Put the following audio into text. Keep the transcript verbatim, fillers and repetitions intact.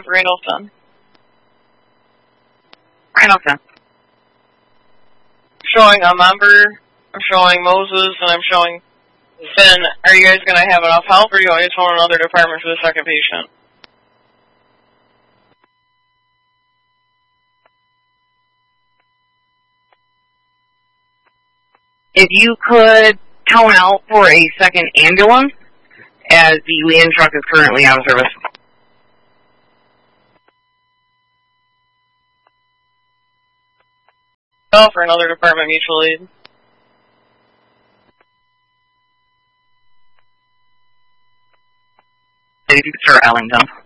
Randolph-ten. Randolph-ten. Showing a member, I'm showing Moses, and I'm showing Finn. Are you guys going to have enough help, or do you want me to phone another department for the second patient? If you could tone out for a second ambulance, as the land truck is currently out of service. Call for another department mutual aid. If you could start Ellington.